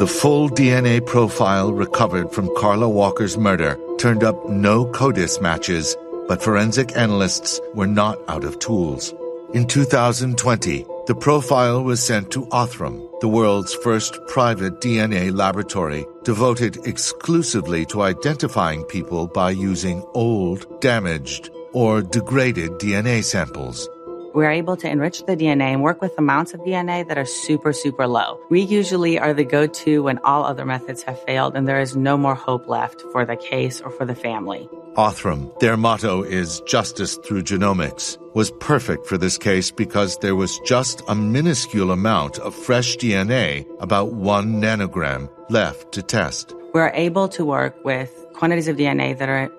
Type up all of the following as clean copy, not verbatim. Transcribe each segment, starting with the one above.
The full DNA profile recovered from Carla Walker's murder turned up no CODIS matches, but forensic analysts were not out of tools. In 2020, the profile was sent to Othram, the world's first private DNA laboratory devoted exclusively to identifying people by using old, damaged, or degraded DNA samples. We're able to enrich the DNA and work with amounts of DNA that are super, super low. We usually are the go-to when all other methods have failed and there is no more hope left for the case or for the family. Othram, their motto is justice through genomics, was perfect for this case because there was just a minuscule amount of fresh DNA, about 1 nanogram, left to test. We're able to work with quantities of DNA that are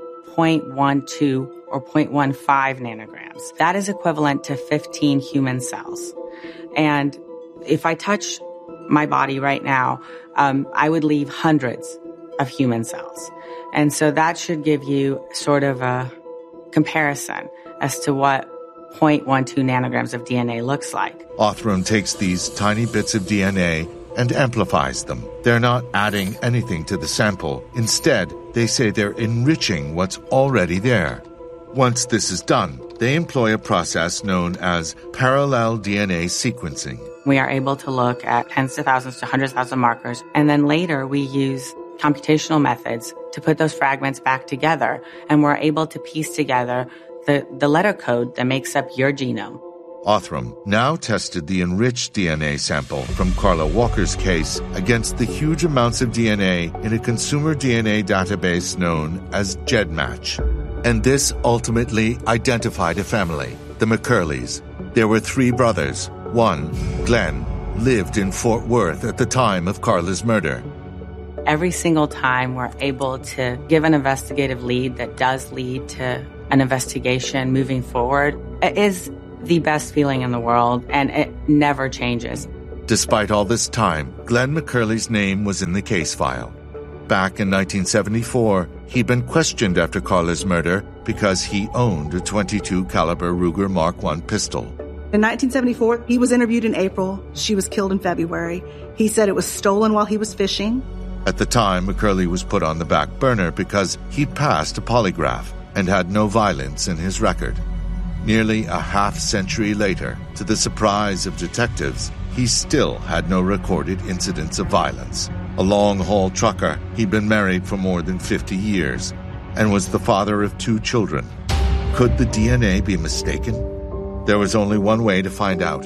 0.12 or 0.15 nanograms. That is equivalent to 15 human cells. And if I touch my body right now, I would leave hundreds of human cells. And so that should give you sort of a comparison as to what 0.12 nanograms of DNA looks like. Othram takes these tiny bits of DNA and amplifies them. They're not adding anything to the sample. Instead, they say they're enriching what's already there. Once this is done, they employ a process known as parallel DNA sequencing. We are able to look at tens of thousands to hundreds of thousands of markers, and then later we use computational methods to put those fragments back together, and we're able to piece together the letter code that makes up your genome. Othram now tested the enriched DNA sample from Carla Walker's case against the huge amounts of DNA in a consumer DNA database known as GEDmatch. And this ultimately identified a family, the McCurleys. There were 3 brothers. One, Glenn, lived in Fort Worth at the time of Carla's murder. Every single time we're able to give an investigative lead that does lead to an investigation moving forward, it is the best feeling in the world, and it never changes. Despite all this time, Glenn McCurley's name was in the case file. Back in 1974, he'd been questioned after Carla's murder because he owned a .22 caliber Ruger Mark I pistol. In 1974, he was interviewed in April. She was killed in February. He said it was stolen while he was fishing. At the time, McCurley was put on the back burner because he'd passed a polygraph and had no violence in his record. Nearly a half-century later, to the surprise of detectives, he still had no recorded incidents of violence. A long-haul trucker, he'd been married for more than 50 years and was the father of 2 children. Could the DNA be mistaken? There was only one way to find out.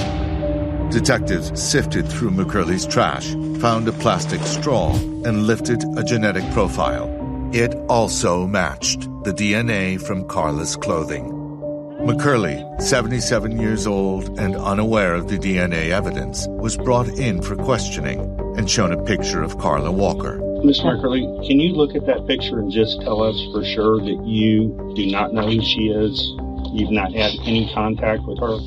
Detectives sifted through McCurley's trash, found a plastic straw, and lifted a genetic profile. It also matched the DNA from Carla's clothing. McCurley, 77 years old and unaware of the DNA evidence, was brought in for questioning and shown a picture of Carla Walker. Ms. McCurley, can you look at that picture and just tell us for sure that you do not know who she is? You've not had any contact with her?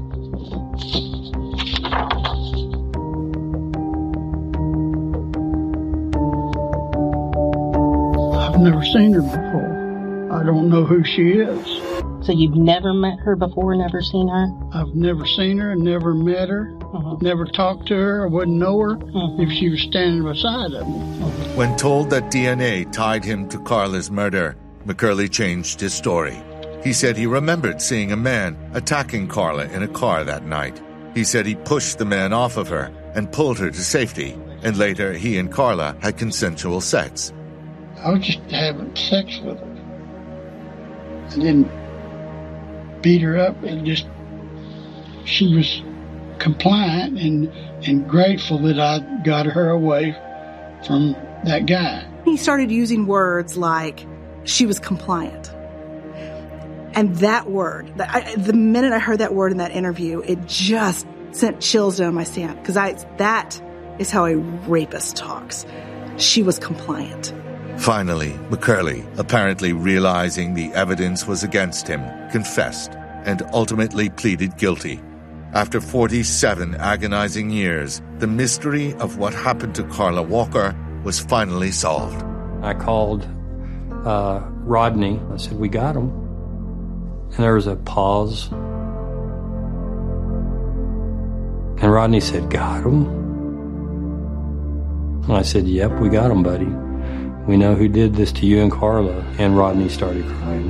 I've never seen her before. I don't know who she is. So you've never met her before, never seen her? I've never seen her, never met her, never talked to her. I wouldn't know her if she was standing beside of me. When told that DNA tied him to Carla's murder, McCurley changed his story. He said he remembered seeing a man attacking Carla in a car that night. He said he pushed the man off of her and pulled her to safety, and later he and Carla had consensual sex. I was just having sex with her. I didn't beat her up. She was compliant and grateful that I got her away from that guy. He started using words like she was compliant. And that word, the minute I heard that word in that interview, it just sent chills down my spine, because that is how a rapist talks. She was compliant. Finally, McCurley, apparently realizing the evidence was against him, confessed and ultimately pleaded guilty. After 47 agonizing years, the mystery of what happened to Carla Walker was finally solved. I called Rodney. I said, "We got him." And there was a pause. And Rodney said, "Got him?" And I said, yep, we got him, buddy. We know who did this to you and Carla. And Rodney started crying.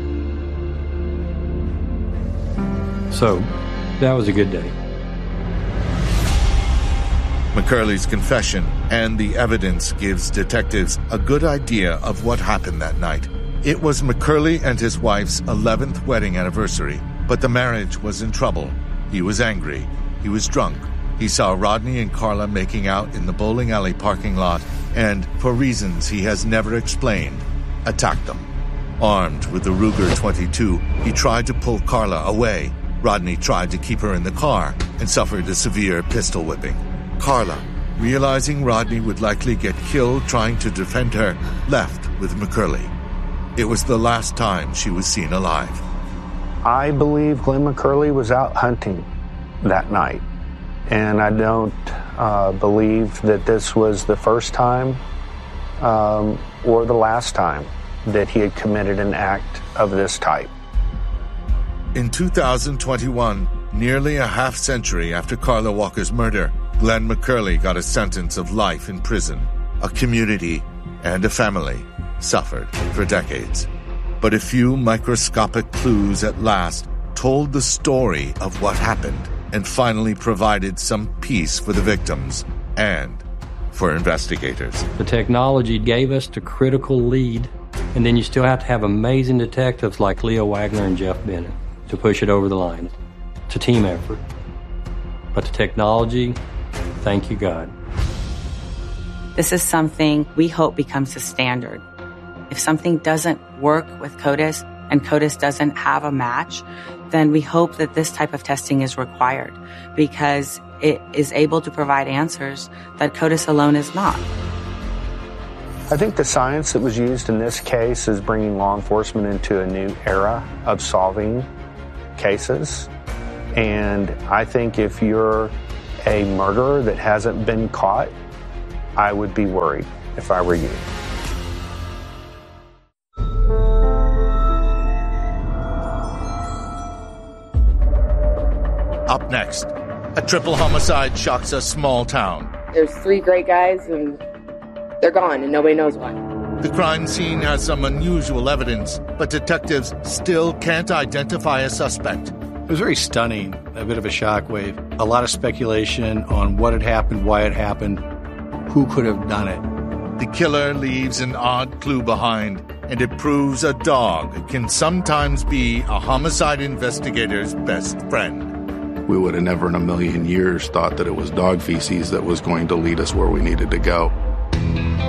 So, that was a good day. McCurley's confession and the evidence gives detectives a good idea of what happened that night. It was McCurley and his wife's 11th wedding anniversary, but the marriage was in trouble. He was angry. He was drunk. He saw Rodney and Carla making out in the bowling alley parking lot and, for reasons he has never explained, attacked them. Armed with the Ruger 22, he tried to pull Carla away. Rodney tried to keep her in the car and suffered a severe pistol whipping. Carla, realizing Rodney would likely get killed trying to defend her, left with McCurley. It was the last time she was seen alive. I believe Glenn McCurley was out hunting that night. And I don't believe that this was the first time or the last time that he had committed an act of this type. In 2021, nearly a half-century after Carla Walker's murder, Glenn McCurley got a sentence of life in prison. A community and a family suffered for decades. But a few microscopic clues at last told the story of what happened and finally provided some peace for the victims and for investigators. The technology gave us the critical lead, and then you still have to have amazing detectives like Leo Wagner and Jeff Bennett to push it over the line. It's a team effort. But the technology, thank you, God. This is something we hope becomes the standard. If something doesn't work with CODIS and CODIS doesn't have a match, then we hope that this type of testing is required because it is able to provide answers that CODIS alone is not. I think the science that was used in this case is bringing law enforcement into a new era of solving cases. And I think if you're a murderer that hasn't been caught, I would be worried if I were you. Up next, a triple homicide shocks a small town. There's 3 great guys and they're gone and nobody knows why. The crime scene has some unusual evidence, but detectives still can't identify a suspect. It was very stunning, a bit of a shockwave. A lot of speculation on what had happened, why it happened, who could have done it. The killer leaves an odd clue behind, and it proves a dog can sometimes be a homicide investigator's best friend. We would have never in a million years thought that it was dog feces that was going to lead us where we needed to go.